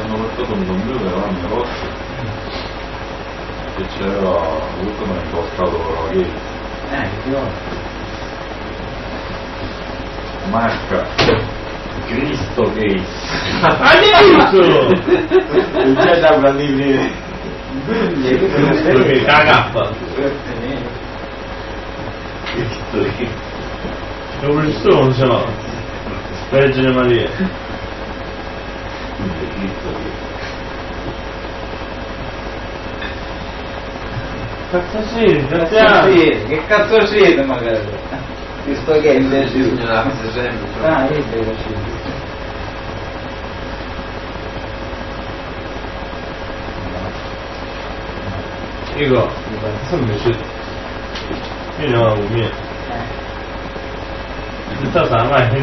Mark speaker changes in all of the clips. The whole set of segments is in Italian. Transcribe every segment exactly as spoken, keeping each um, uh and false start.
Speaker 1: hanno portato un computer davanti a vostro e c'era l'ultimo impostato con la chiesa.
Speaker 2: Eh, io.
Speaker 1: Marca Cristo Case.
Speaker 3: Addirittura!
Speaker 1: Non c'è da prendere.
Speaker 3: Cristo che cagappa!
Speaker 1: Cristo Case.
Speaker 3: È un ristoro, ce l'ho. Vergine Maria.
Speaker 1: Cristo Case.
Speaker 3: Cazzo siete?
Speaker 2: Cazzo
Speaker 3: Cazzo
Speaker 2: siete? Che cazzo siete magari? Questo che è invece
Speaker 4: Bisogna sempre.
Speaker 2: ah, io devo uscire.
Speaker 3: Dico, invece io ne ho un mio. Non so se mai.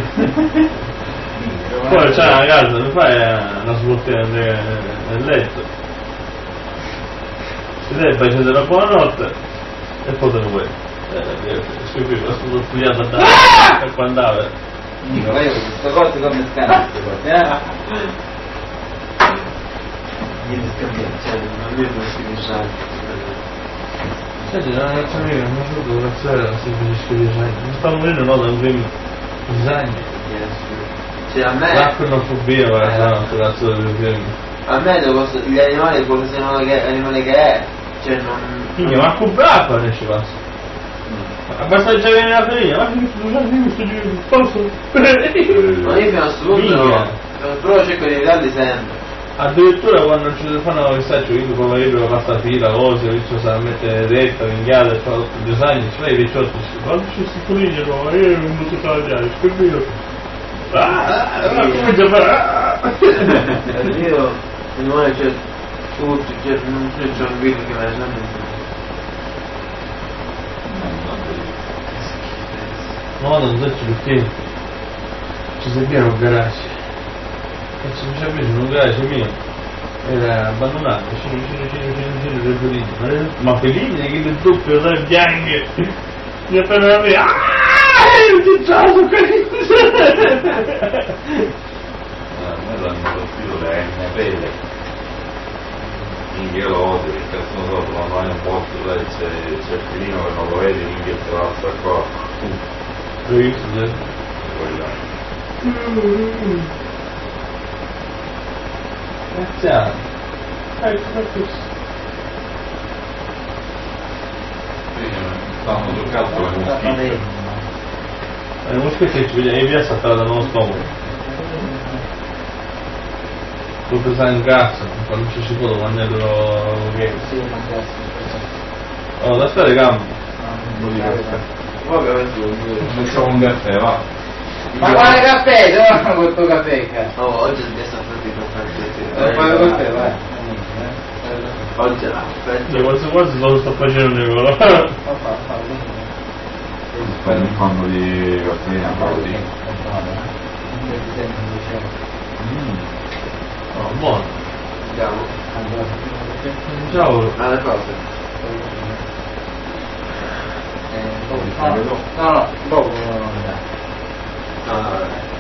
Speaker 3: Poi c'è una casa, mi fai una svoltina nel letto. Si deve fare della buonanotte e poi te ne vuoi. Eh, scoprivo, sono studiato a dare per quando andava.
Speaker 2: Dico, io queste cose come scambio queste cose, eh?
Speaker 4: Viene scambiato, cioè non viene non si risalta.
Speaker 3: Senti, la ragazza mia non so dove cazzo era la semplice disegno. Non sta morendo no da un primo disegno.
Speaker 4: Cioè a me.
Speaker 3: L'acronofobia guarda, no, sto cazzo del film.
Speaker 4: A me devo, gli animali qualsiasi animale che, animale che è, cioè non.
Speaker 3: Minchia, ma con brappa ne ci passa. Basta già venire la famiglia, ma che sto giocando questo giro, posso?
Speaker 4: Ma io fino a questo punto no, però cerco di evitarli sempre.
Speaker 3: Addirittura quando non ci fanno il messaggio, io come io fatta la fila, cose, il riccio sa mettere detta, ringhiata e fa tutto il disegno, ci fai i ricciotti, ma c'è sto coniglio, no, io non posso tagliare, scoprire. Ah, ma come già fa?
Speaker 4: Io, animale c'è tutto, c'è non c'è un video che me ne sa.
Speaker 3: No, non so perché ci serviva un garage. E ci faceva preso un garage mio, era abbandonato, vicino, vicino, vicino, vicino, vicino del Felini. Ma Felini che del doppio, sai, bianche. Mi appena la mia, aaaah, che ciao, che
Speaker 1: A me l'hanno colpito le N P L. Io lo odio, che cazzo non so, quando vai in un posto dove c'è il filino che non lo vedi, minchia te la sta qua.
Speaker 3: L'ho visto, sì. Grazie. Ecco, ecco.
Speaker 1: Stanno giocato con le moschite.
Speaker 3: Le moschette ci vediamo in piazza stare dallo stomaco. Tu pesare in cazzo, quando ci si può domandare che...
Speaker 2: Sì, ma grazie.
Speaker 3: Oh, da stare gambe.
Speaker 1: Facciamo un caffè, va.
Speaker 2: Ma quale caffè? Dove fanno questo caffè, cazzo?
Speaker 4: No, oggi è il fatti per
Speaker 2: Dove fare
Speaker 4: fare
Speaker 2: caffè, vai.
Speaker 4: oggi aspetta.
Speaker 3: Io quasi quasi lo sto facendo Nicola.
Speaker 1: Fai un fondo di caffeina, proprio di...
Speaker 3: Oh, buono.
Speaker 4: Andiamo.
Speaker 3: Ciao.
Speaker 4: Alle cose.
Speaker 2: No, no, no, dopo no,
Speaker 4: No, no,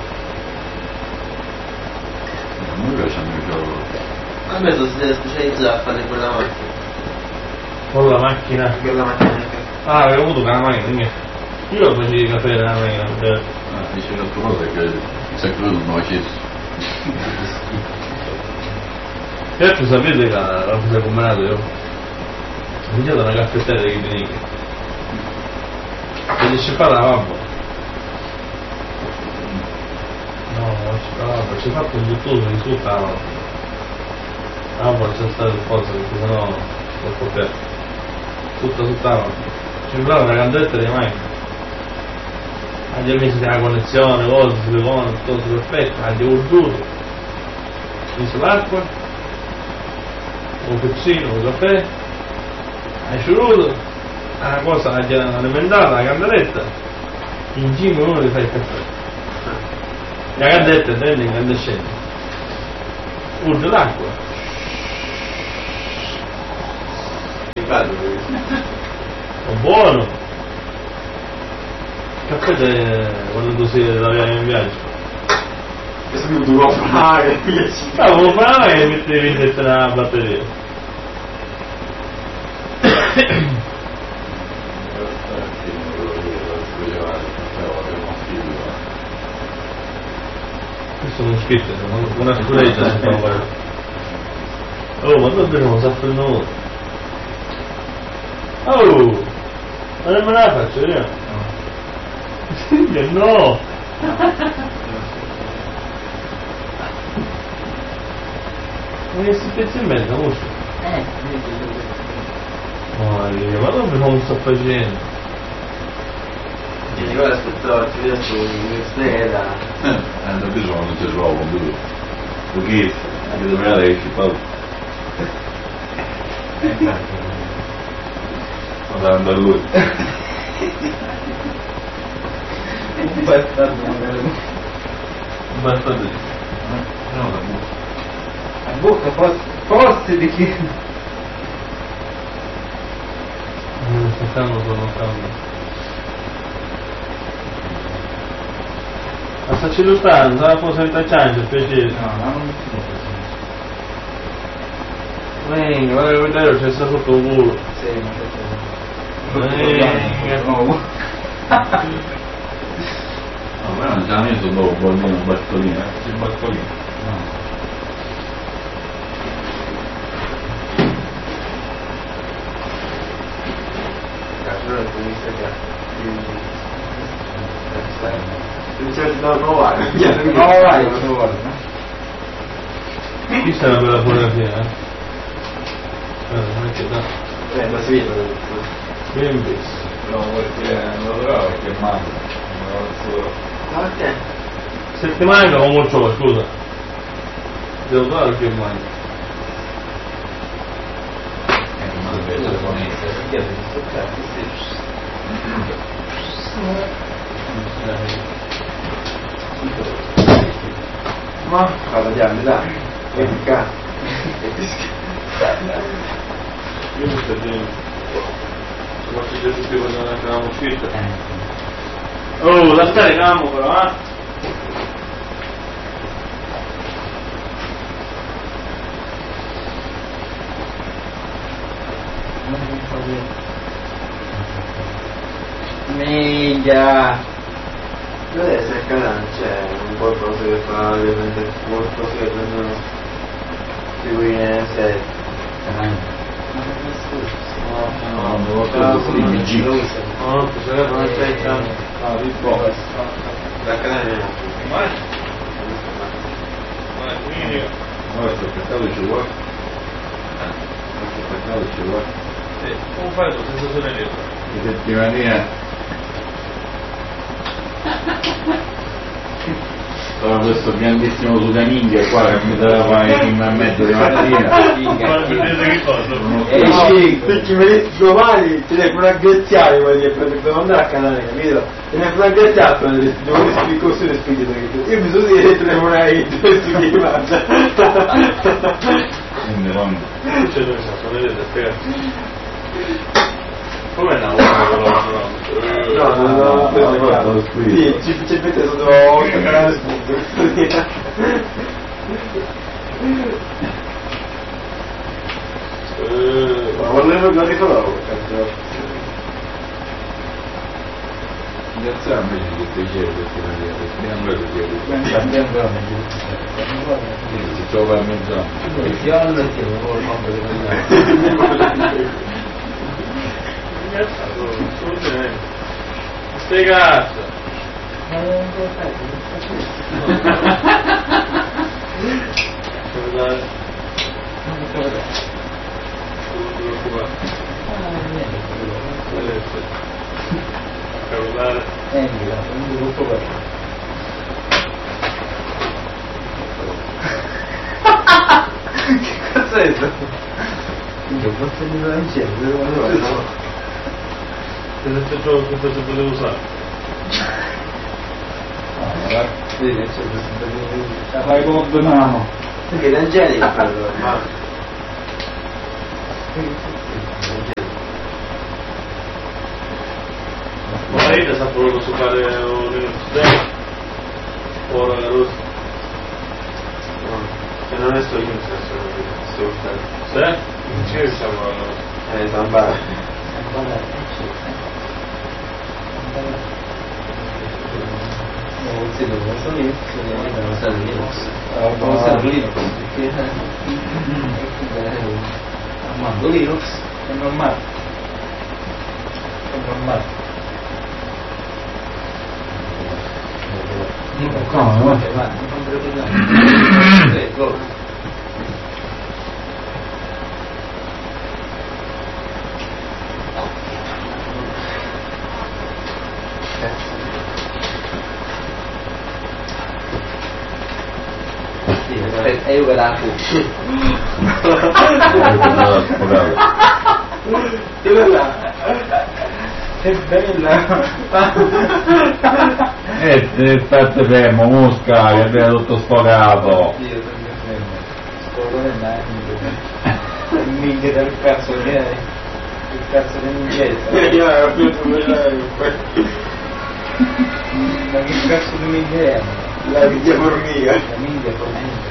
Speaker 1: A me piace il mio gioco.
Speaker 4: a me sono specializzato a fare quella macchina.
Speaker 3: Con la macchina.
Speaker 4: Quella macchina che...
Speaker 3: Ah, avevo avuto con la macchina, quindi io lo facevo i caffè nella macchina. Perché...
Speaker 1: Ah, dice l'altra cosa che se credo non ho chiesto.
Speaker 3: Certo sapete che la, la cosa combinata io ho mangiato una caffettiera di Chiminica e ci fa la babbo no, ci fa la babbo ci ha fatto un guttoso di tutta la babbo la babbo c'è stato il posto perché sennò non può più tutta tutta la babbo ci sembrava una candetta di macchina agli amici della connessione, cose, silicone, tutto perfetto, agli urduto mise l'acqua un piccino, un caffè, hai scioluto, una cosa alimentata, la candeletta, in cinque minuti fai il caffè. La candetta è dentro incandescente, urge l'acqua. È buono! Il caffè è quando tu sei da in viaggio.
Speaker 2: e sono dovuto comprare
Speaker 3: stavo comprando e mettevi in testa la batteria. Sono iscritte, sono una sicurezza se non vuoi. Oh, ma davvero non sa per noi. Oh, ma non me la faccio io. No. No. Ma che si pezzi in mezzo, non so.
Speaker 2: eh
Speaker 3: Ma io, ma davvero non sto facendo.
Speaker 4: E ora aspetto ci vedo su sera.
Speaker 1: Eh, non bisogno, non ti trovo, non vedo. Perché anche da me lei ci parla. Ma da andare lui.
Speaker 2: un bastardo magari
Speaker 3: Basta di.
Speaker 1: No, da bocca.
Speaker 2: a bocca forse, forse di chi
Speaker 3: Non sto calmo, sono calmo. Ma sta cellulare, non può senza ciance, piacere.
Speaker 2: no, no, non si può così.
Speaker 3: Venga, guarda che vedere, c'è sta sotto il culo.
Speaker 2: Sì, ma
Speaker 3: Venga.
Speaker 2: no.
Speaker 1: No, ma non c'è niente dopo, poi almeno un barcolino, eh? C'è il barcolino.
Speaker 2: No.
Speaker 4: Allora comincia già. Non c'è da provare.
Speaker 2: No, vai, lo devo guardare.
Speaker 3: Questa è una bella fotografia, eh? Guarda, non è che da.
Speaker 4: Eh, da si vede.
Speaker 3: Ben visto.
Speaker 1: No, perché non lo trovo, perché manca. Non lo so.
Speaker 4: Ma che?
Speaker 3: Se ti manca o molto, scusa. Devo trovare che manca.
Speaker 1: Eh, ma invece con
Speaker 2: Ma vado andiamo, dai. Vedi cazzo.
Speaker 3: Io mi sto dicendo. Ma ci siete tutti quando non eravamo usciti. Oh, la scaricamo però, eh?
Speaker 2: Minchia.
Speaker 4: Deve essere il canale, c'è un qualcosa che fa ovviamente qualcosa che prendono figurine serie.
Speaker 1: No, non lo so, sono i G.
Speaker 3: No, bisogna
Speaker 4: Non aspetta.
Speaker 1: Ah, di poco.
Speaker 4: Da canale no.
Speaker 3: Vai. Vai, quindi.
Speaker 1: Guarda, sto peccato ci vuoi? Questo peccato ci vuoi?
Speaker 3: Sì, come fai tu senza sole dietro?
Speaker 1: Di settimanina. C'era questo grandissimo sudaminghia qua che mi dava in a mezzo di mattina.
Speaker 3: Ma vedete che cosa?
Speaker 1: Uno
Speaker 2: Eh,
Speaker 1: no,
Speaker 2: sì, se ci metti domani te ne puoi aggraziare, vuol dire, perché devo andare a canale, capito? Te ne puoi aggraziare per le devo dire cose le spiglie, io mi sono dire te ne vorrei due su chi mangia.
Speaker 1: quindi non...
Speaker 3: C'è dove sta, vedete, spiegate. Come no?
Speaker 2: No, no, no,
Speaker 1: no, guarda, lo scritto.
Speaker 2: sì, ci ci mette sotto il canale spunto. Ma volevo la rifarò, cazzo.
Speaker 1: Grazie a me che ti dicevo questi maniere, perché non vedo che
Speaker 2: Pensa, pensa,
Speaker 1: si trova a mezz'anno.
Speaker 2: io non lo chiedo, non lo compro.
Speaker 3: Stai cazzo! Cellulare. Cellulare.
Speaker 2: Eh, mira, un gruppo per che cazzo è stato? Io forse mi lo incendio, devo andare.
Speaker 3: Questo gioco che cosa potevo usare?
Speaker 2: Ah, vedi, c'è questo
Speaker 1: Fai come donamo.
Speaker 4: Perché l'Angelica quello, ma...
Speaker 3: Ma lei sa proprio su fare un'università? Ora la rossa.
Speaker 4: Cioè non è solo io, c'è solo io, sto uscendo.
Speaker 1: Sì? In giro siamo...
Speaker 4: Eh, Zambara.
Speaker 2: Non si dove sono io, devono stare Linux. Devono stare Linux, perché amando Linux è normale. È normale.
Speaker 3: Come?
Speaker 2: Non prego. E io ve la
Speaker 4: Che bella!
Speaker 2: Che bella!
Speaker 3: E eh, state fermo, Musca, che abbiamo tutto sfogato.
Speaker 2: Dio, sono fermo. Sto correndo a minchia del cazzo che è. Il cazzo di minchietta.
Speaker 4: Io ero più quella
Speaker 2: Ma che cazzo di minchia è?
Speaker 4: la minchia formica.
Speaker 2: La minchia formica.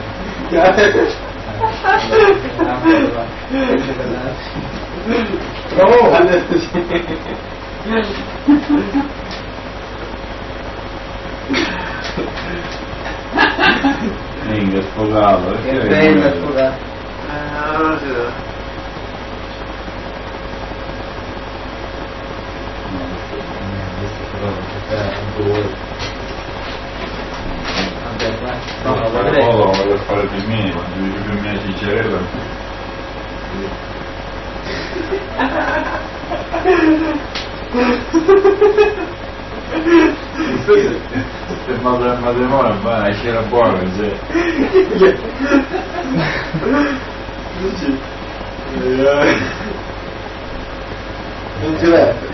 Speaker 4: No, adesso sì.
Speaker 3: Minchia, sfogato.
Speaker 2: Che bella scusa.
Speaker 4: Eh, non si deve.
Speaker 2: No,
Speaker 3: No,
Speaker 2: guarda,
Speaker 3: lo voglio fare più minimo, devi più mia sincerezza. Se madre matrimonio va a c'era buono, se
Speaker 4: Non ci vede.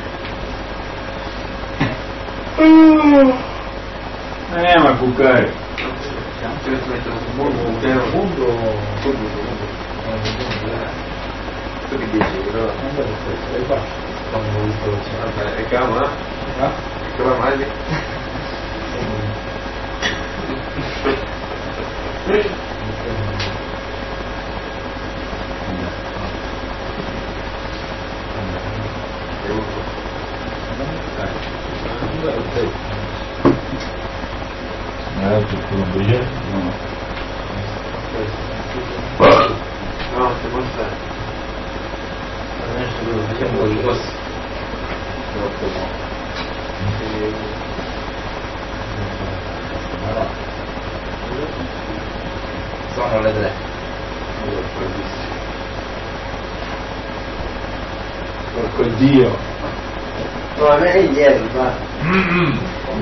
Speaker 3: eh ma cuccare.
Speaker 4: Ci mettono sul mondo, un piano mondo, subito, tu che dici? Però,
Speaker 2: quando ho visto
Speaker 4: vabbè, è calma,
Speaker 2: no?
Speaker 4: è calma mai?
Speaker 3: Eh, tutto un biglietto? No.
Speaker 4: No, se può stare.
Speaker 2: Adesso lo facciamo di così.
Speaker 4: Troppo no.
Speaker 2: Sono le tre.
Speaker 3: Porco Dio.
Speaker 4: No, non è indietro, va.
Speaker 3: Mm-mm.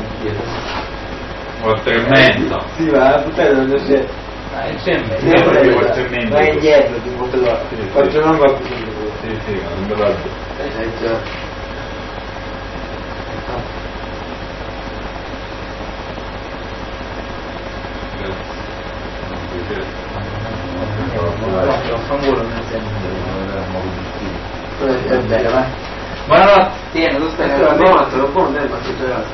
Speaker 3: Oh, tremendo.
Speaker 4: Sì, va, la puttana non c'è.
Speaker 2: Ah, insieme.
Speaker 4: Sì,
Speaker 3: Sempre
Speaker 4: vai,
Speaker 3: tremendo.
Speaker 4: vai indietro, tipo quello.
Speaker 3: Sì, sì.
Speaker 4: Faccio non va più.
Speaker 3: Sì, sì, non me la
Speaker 4: Eh già.
Speaker 2: Lo fanculo non sembra.
Speaker 4: È bene, vai.
Speaker 2: Buonanotte. Tieni, tu stai
Speaker 4: Aspetta, no, te lo può andare, ma sei già.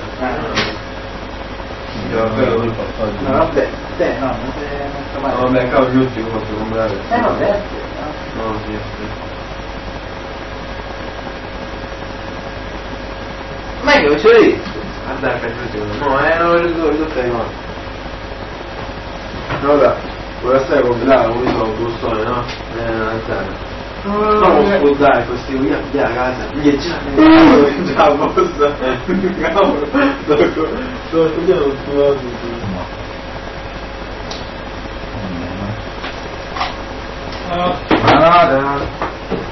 Speaker 2: No, vabbè, te no, non te non sto male.
Speaker 4: No, vabbè, cavolo, gli ultimi posso comprare.
Speaker 2: Eh no, beh, no.
Speaker 4: No, sì, sì.
Speaker 2: Ma che ce l'hai?
Speaker 4: Guarda che l'ultimo. No, eh, non lo ricordo, stai no. No, vabbè, vuoi stare con là, come sono un bustone, no? Eh, non alzare. Non scordare questi via via a casa. Via già, già posta. Cavolo, sto studiando un po' di
Speaker 3: No.
Speaker 4: Buonanotte.